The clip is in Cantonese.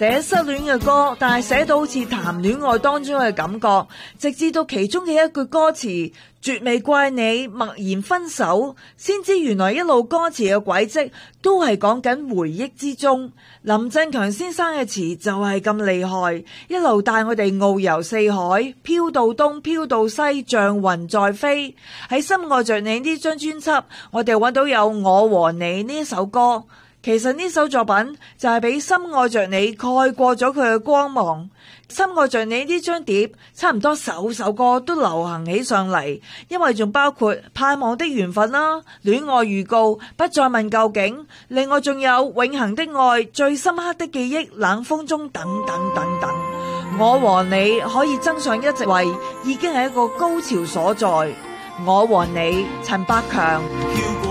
寫失戀嘅歌，但係寫到好似談戀愛當中嘅感覺，直至到其中嘅一句歌詞絕未怪你默然分手，先知原來一路歌詞嘅軌跡都係講緊回憶之中。林振強先生嘅詞就係咁厲害，一路帶我哋遨遊四海，飄到東飄到西，像雲在飛。喺深愛着你呢張專輯，我哋揾到有我和你呢一首歌。其實呢首作品就係俾深愛着你蓋過咗佢嘅光芒。深愛着你呢張碟差唔多首歌都流行起上嚟，因為仲包括盼望的緣分啦、戀愛預告、不再問究竟，另外仲有永恆的愛、最深刻的記憶、冷風中等等等等。我和你可以爭上一席位，已經係一個高潮所在。我和你，陳百強。